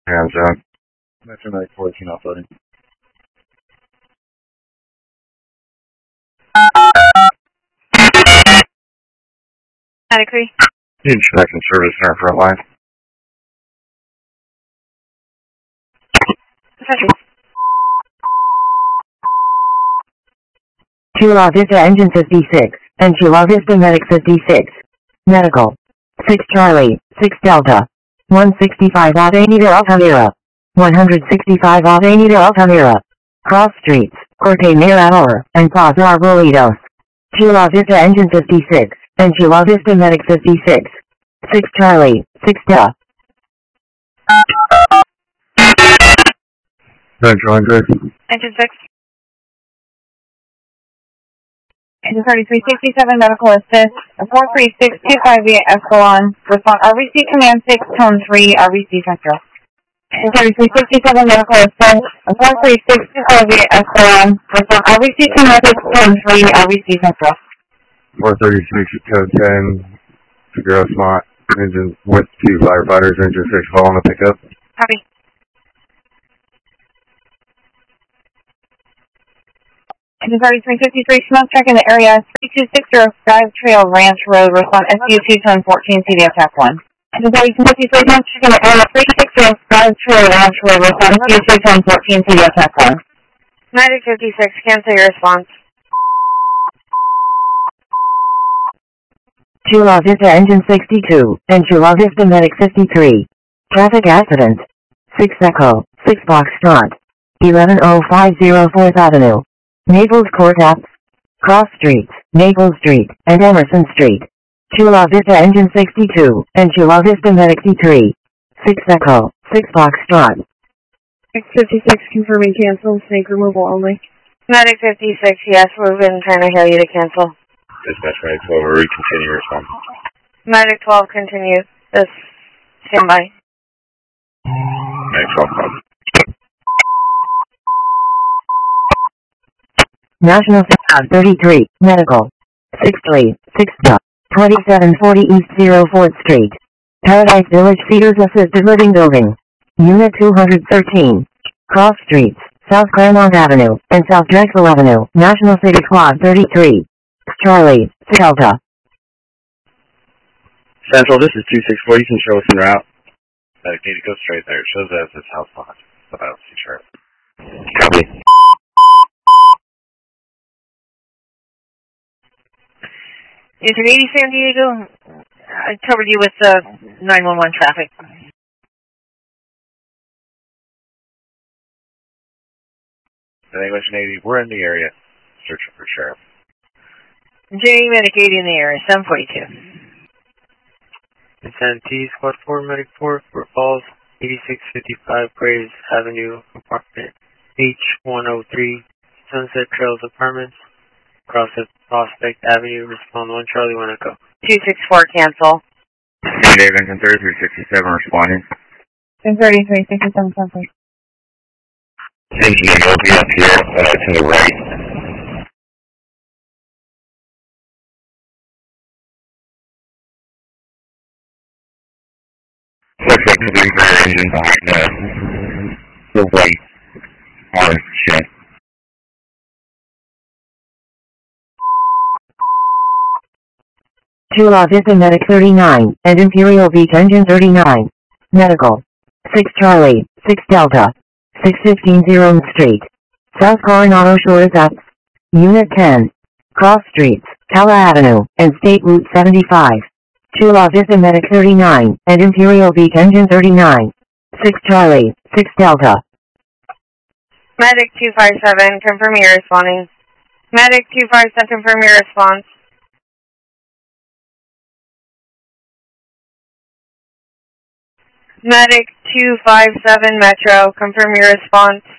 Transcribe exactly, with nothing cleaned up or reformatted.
Hands down. Metro nine fourteen offloading. Medic three. Inspect and service in our front line. Chula Vista Engine fifty-six, and Chula Vista Medic fifty-six. Medical. six Charlie, six Delta. one sixty-five Avenida Altamira. one sixty-five Avenida Altamira. Cross Streets, Corte Mirador, and Plaza Arbolitos. Chula Vista Engine fifty-six, and Chula Vista Medic fifty-six. six Charlie, six Delta. Metro one good. Engine six. Engine thirty-three sixty-seven, medical assist, four three six two five eight Escalon, respond R V C command six, tone three, R V C Central. Engine thirty-three sixty-seven, medical assist, four three six two five eight Escalon, respond R V C command six, tone three, R V C Central. four thirty-six, code ten, Figaro Smart, engine with two firefighters, engine six following the pickup. Copy. Engine thirty-three fifty-three, smoke check in the area, three two six zero Drive Trail Ranch Road, respond S U two ten fourteen, C D F Tap one. Engine thirty-two fifty-three, smoke check in the area, three six zero Drive Trail Ranch Road, respond S U two ten fourteen, C D F Tap one. Medic fifty-six, cancel your response. Chula Vista Engine sixty-two, and Chula Vista Medic fifty-three. Traffic accident. six Echo, six Foxtrot. eleven oh five oh fourth Avenue. Naples Courthouse. Cross Streets, Naples Street, and Emerson Street. Chula Vista Engine sixty-two, and Chula Vista Medic fifty-three. six Echo, six Foxtrot. X fifty-six confirming cancel, snake removal only. Medic fifty-six, yes, we've been trying to hear you to cancel. Dispatch Medic twelve, we continue response. Medic twelve, continue. This, stand by. Medic twelve, call. National thirty-three, Medical. six three six twenty-seven forty East oh fourth Street. Paradise Village Cedars Assisted Living Building. Unit two thirteen. Cross Streets, South Claremont Avenue, and South Drexel Avenue. National City Squad thirty-three. Charlie, Delta. Central, this is two six four, you can show us en route. Medic need to go straight there, it shows us it's house lot, but I don't see sure. Copy. Agent eighty San Diego, I covered you with the nine one one traffic. English eighty, we're in the area, searching for sheriff. J Medic eighty in the area, seven forty-two. Insanity, Squad four, Medic four, Fort Falls, eighty-six fifty-five Graves Avenue, apartment H one oh three, Sunset Trails Apartments, across at Prospect Avenue, respond one Charlie, one Echo. two six four, cancel. Dave, engine thirty-three sixty-seven, responding. Engine thirty-three sixty-seven, cancel. Engine will be up here, uh, to the right. Looks like the big engine behind the, the white orange shed. Chula Vista Medic thirty-nine, and Imperial Beach Engine thirty-nine. Medical. six Charlie, six Delta. six fifteen Zero Street. South Coronado Shores Up. Unit ten. Cross Streets, Cala Avenue, and State Route seventy-five. Chula Vista Medic thirty-nine, and Imperial Beach Engine thirty-nine. six Charlie, six Delta. Medic two five seven, confirm your responding. Medic two five seven, confirm your response. Medic two five seven, Metro, confirm your response.